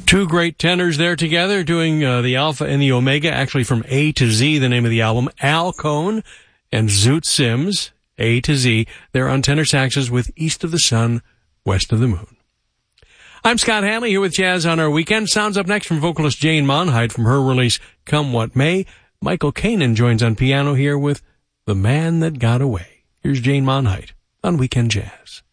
Two great tenors there together doing the Alpha and the Omega, actually from A to Z, the name of the album. Al Cohn and Zoot Sims, A to Z. They're on tenor saxes with East of the Sun, West of the Moon. I'm Scott Hanley here with Jazz on Our Weekend. Sounds up next from vocalist Jane Monheit from her release Come What May. Michael Kanan joins on piano here with The Man That Got Away. Here's Jane Monheit on Weekend Jazz.